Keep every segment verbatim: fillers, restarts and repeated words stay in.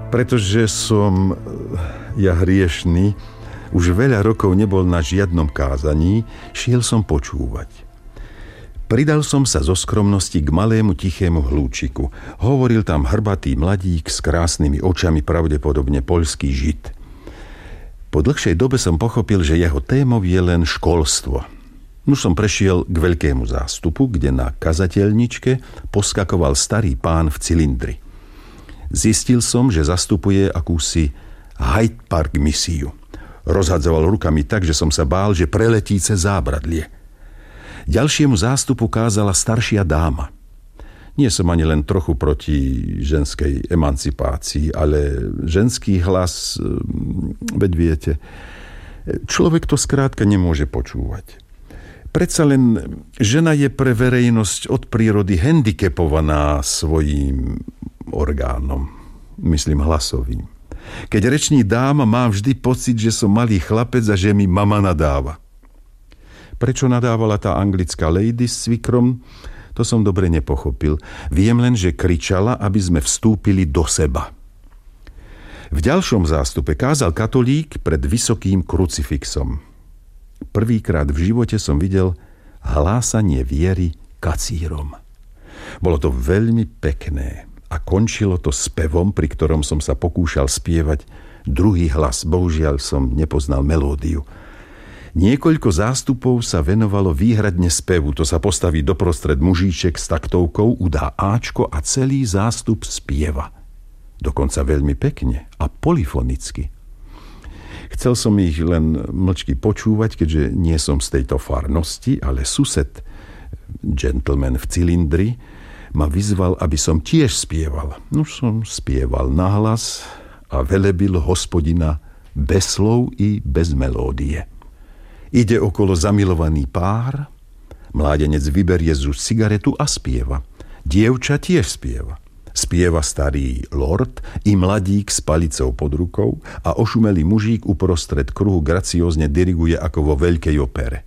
Pretože som, ja hriešný, už veľa rokov nebol na žiadnom kázaní, šiel som počúvať. Pridal som sa zo skromnosti k malému tichému hlúčiku. Hovoril tam hrbatý mladík s krásnymi očami, pravdepodobne poľský žid. Po dlhšej dobe som pochopil, že jeho témou je len školstvo. Už som prešiel k veľkému zástupu, kde na kazateľničke poskakoval starý pán v cylindri. Zistil som, že zastupuje akúsi Hyde Park misiu. Rozhadzoval rukami tak, že som sa bál, že preletí cez zábradlie. Ďalšiemu zástupu kázala staršia dáma. Nie som ani len trochu proti ženskej emancipácii, ale ženský hlas, veď viete, človek to skrátka nemôže počúvať. Predsa len žena je pre verejnosť od prírody handicapovaná svojím orgánom, myslím hlasovým. Keď reční dáma, mám vždy pocit, že som malý chlapec a že mi mama nadáva. Prečo nadávala tá anglická lady s cvikrom, to som dobre nepochopil. Viem len, že kričala, aby sme vstúpili do seba. V ďalšom zástupe kázal katolík pred vysokým krucifixom. Prvýkrát v živote som videl hlásanie viery kacírom. Bolo to veľmi pekné a končilo to spevom, pri ktorom som sa pokúšal spievať druhý hlas. Bohužiaľ som nepoznal melódiu. Niekoľko zástupov sa venovalo výhradne spevu. To sa postaví doprostred mužíček s taktovkou, udá áčko a celý zástup spieva. Dokonca veľmi pekne a polyfonicky. Chcel som ich len mlčky počúvať, keďže nie som z tejto farnosti, ale sused, gentleman v cylindri, ma vyzval, aby som tiež spieval. No som spieval nahlas a velebil Hospodina bez slov i bez melódie. Ide okolo zamilovaný pár, mládenec vyberie z úst cigaretu a spieva. Dievča tiež spieva. Spieva starý lord i mladík s palicou pod rukou a ošumelý mužík uprostred kruhu graciózne diriguje ako vo veľkej opere.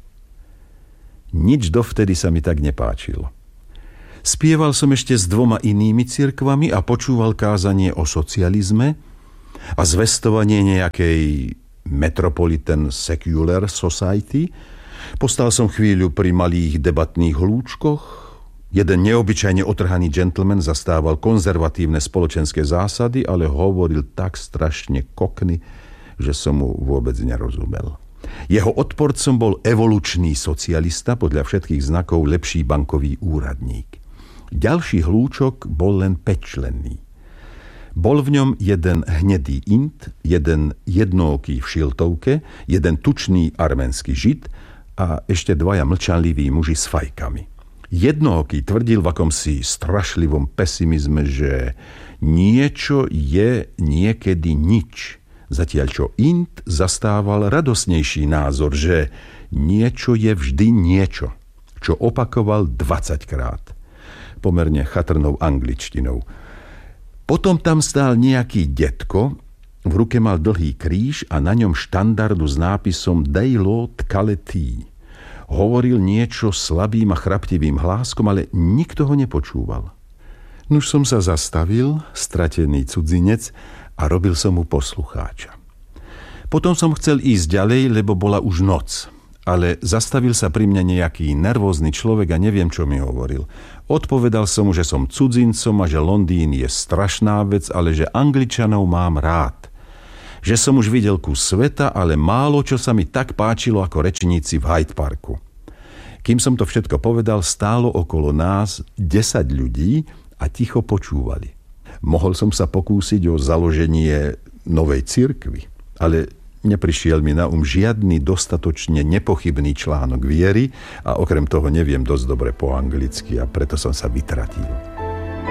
Nič dovtedy sa mi tak nepáčilo. Spieval som ešte s dvoma inými cirkvami a počúval kázanie o socializme a zvestovanie nejakej Metropolitan Secular Society. Postal som chvíľu pri malých debatných hlúčkoch. Jeden neobyčajne otrhaný gentleman zastával konzervatívne spoločenské zásady, ale hovoril tak strašne kokny, že som mu vôbec nerozumel. Jeho odporcom bol evolučný socialista, podľa všetkých znakov lepší bankový úradník. Ďalší hlúčok bol len päťčlenný. Bol v ňom jeden hnedý int, jeden jednooký v šiltovke, jeden tučný arménsky žid a ešte dvaja mlčanliví muži s fajkami. Jednooký tvrdil v akomsi strašlivom pesimizme, že niečo je niekedy nič. Zatiaľ čo int zastával radosnejší názor, že niečo je vždy niečo, čo opakoval dvadsaťkrát. Pomerne chatrnou angličtinou. Potom tam stál nejaký detko, v ruke mal dlhý kríž a na ňom štandardu s nápisom Dei Lord Kaletí. Hovoril niečo slabým a chraptivým hláskom, ale nikto ho nepočúval. Nuž som sa zastavil, stratený cudzinec, a robil som mu poslucháča. Potom som chcel ísť ďalej, lebo bola už noc, ale zastavil sa pri mne nejaký nervózny človek a neviem, čo mi hovoril. Odpovedal som mu, že som cudzincom a že Londýn je strašná vec, ale že Angličanov mám rád. Že som už videl kus sveta, ale málo čo sa mi tak páčilo ako rečníci v Hyde Parku. Kým som to všetko povedal, stálo okolo nás desať ľudí a ticho počúvali. Mohol som sa pokúsiť o založenie novej cirkvi, ale neprišiel mi na um žiadny dostatočne nepochybný článok viery a okrem toho neviem dosť dobre po anglicky a preto som sa vytratil.